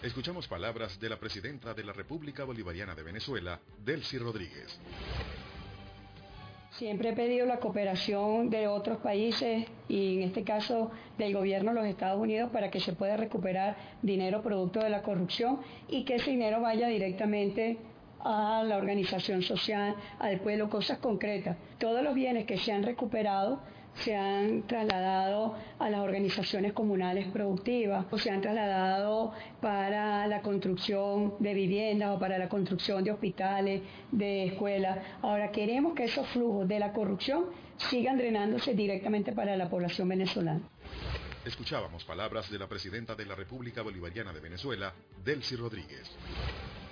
Escuchamos palabras de la presidenta de la República Bolivariana de Venezuela, Delcy Rodríguez. Siempre he pedido la cooperación de otros países y en este caso del gobierno de los Estados Unidos para que se pueda recuperar dinero producto de la corrupción y que ese dinero vaya directamente a la organización social, al pueblo, cosas concretas. Todos los bienes que se han recuperado se han trasladado a las organizaciones comunales productivas o se han trasladado para la construcción de viviendas o para la construcción de hospitales, de escuelas. Ahora queremos que esos flujos de la corrupción sigan drenándose directamente para la población venezolana. Escuchábamos palabras de la presidenta de la República Bolivariana de Venezuela, Delcy Rodríguez.